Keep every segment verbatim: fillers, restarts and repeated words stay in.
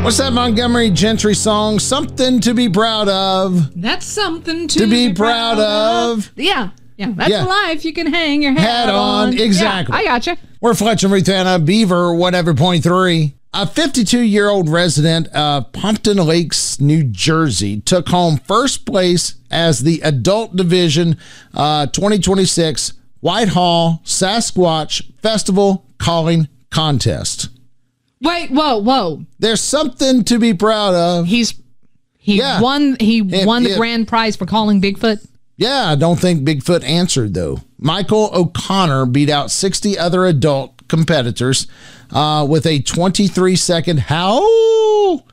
What's that Montgomery Gentry song? Something to be proud of. That's something to, To be be proud proud of. Yeah. Yeah. That's Yeah. a life you can hang your Hat hat on. on. Exactly. Yeah, I gotcha. We're Fletcher and Ruthana, Beaver, whatever, point three. A fifty-two-year-old resident of Pompton Lakes, New Jersey, took home first place as the Adult Division uh, twenty twenty-six Whitehall Sasquatch Festival Calling Contest. Wait, whoa, whoa. There's something to be proud of. He's he Yeah. won he If- won the if- grand prize for calling Bigfoot. Yeah, I don't think Bigfoot answered, though. Michael O'Connor beat out sixty other adult competitors uh, with a twenty-three second howl,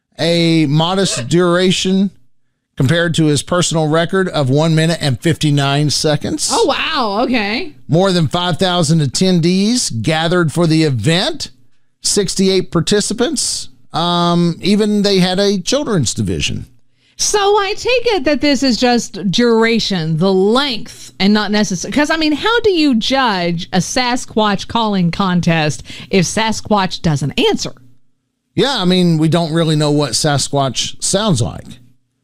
a modest duration compared to his personal record of one minute and fifty-nine seconds. Oh wow, okay. More than five thousand attendees gathered for the event, sixty-eight participants. Um, even they had a children's division. So I take it that this is just duration, the length, and not necessary. Because, I mean, how do you judge a Sasquatch calling contest if Sasquatch doesn't answer? Yeah, I mean, we don't really know what Sasquatch sounds like.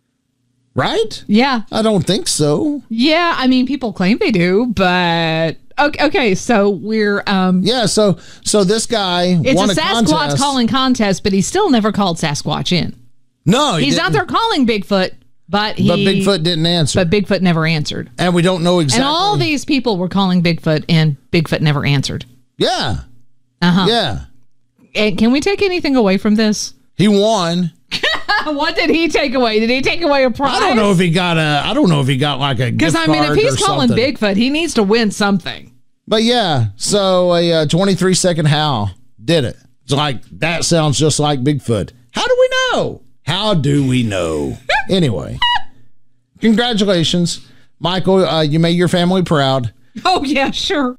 Right? Yeah. I don't think so. Yeah, I mean, people claim they do, but... Okay, okay so we're... um Yeah, so so this guy It's won a a Sasquatch contest. calling contest, but he still never called Sasquatch in. No, he He's didn't. out there calling Bigfoot, but he... But Bigfoot didn't answer. But Bigfoot never answered. And we don't know exactly. And all these people were calling Bigfoot, and Bigfoot never answered. Yeah. Uh-huh. Yeah. And can we take anything away from this? He won. What did he take away? Did he take away a prize? I don't know if he got a I don't know if he got like a Because, gift I mean, if card he's or calling something. Bigfoot, he needs to win something. But yeah, so a uh, twenty-three second howl did it. It's like, that sounds just like Bigfoot. How do we know? How do we know? Anyway, congratulations, Michael. Uh, you made your family proud. Oh, yeah, sure.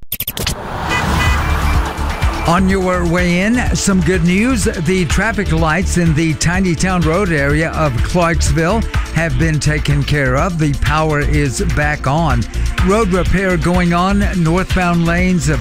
On your way in, some good news. The traffic lights in the Tiny Town Road area of Clarksville have been taken care of. The power is back on. Road repair going on northbound lanes of